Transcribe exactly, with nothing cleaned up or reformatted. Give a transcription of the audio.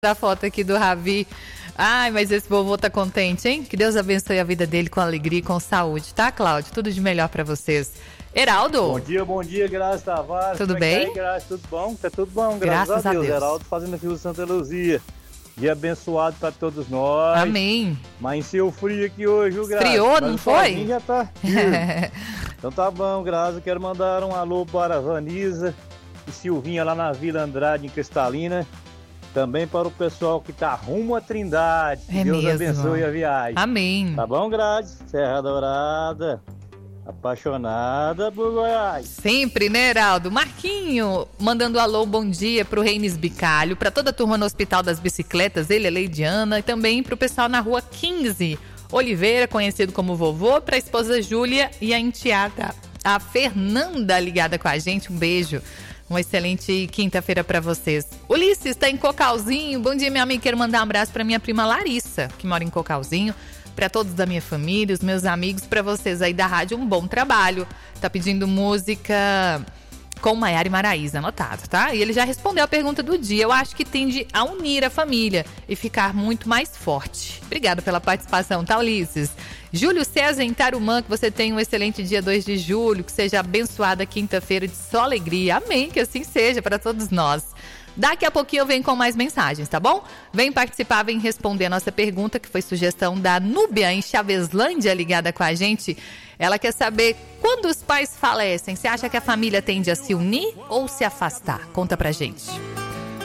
A foto aqui do Ravi. Ai, mas esse vovô tá contente, hein? Que Deus abençoe a vida dele com alegria e com saúde, tá, Cláudio? Tudo de melhor pra vocês. Heraldo. Bom dia, bom dia, Graça Tavares. Tudo Como bem? É que tá aí, Graça? Tudo bom? Tá tudo bom, graças, Graças a Deus. a Deus. Heraldo fazendo aqui o Santa Luzia. Dia abençoado pra todos nós. Amém. Mas em seu frio aqui hoje, o Graça. Friou, não foi? Já tá firme. Então tá bom, Graça. Eu quero mandar um alô para a Vanisa e Silvinha lá na Vila Andrade, em Cristalina. Também para o pessoal que tá rumo à Trindade. Que É Deus mesmo. abençoe a viagem. Amém. Tá bom, Grade? Serra Dourada. Apaixonada por Goiás. Sempre, né, Heraldo? Marquinho, mandando alô, bom dia pro Reines Bicalho, pra toda a turma no Hospital das Bicicletas, ele, a Leidiana, e também pro pessoal na rua quinze, Oliveira, conhecido como vovô, pra esposa Júlia e a enteada, a Fernanda, ligada com a gente. Um beijo. Uma excelente quinta-feira pra vocês. Ulisses tá em Cocalzinho. Bom dia, minha amiga. Quero mandar um abraço pra minha prima Larissa, que mora em Cocalzinho. Pra todos da minha família, os meus amigos, pra vocês aí da rádio, um bom trabalho. Tá pedindo música com Maiara e Maraísa, anotado, tá? E ele já respondeu a pergunta do dia. Eu acho que tende a unir a família e ficar muito mais forte. Obrigada pela participação, tá, Ulisses? Júlio César em Tarumã, que você tenha um excelente dia dois de julho, que seja abençoada quinta-feira de só alegria. Amém, que assim seja para todos nós. Daqui a pouquinho eu venho com mais mensagens, tá bom? Vem participar, vem responder a nossa pergunta, que foi sugestão da Núbia em Chaveslândia, ligada com a gente. Ela quer saber, quando os pais falecem, você acha que a família tende a se unir ou se afastar? Conta pra gente.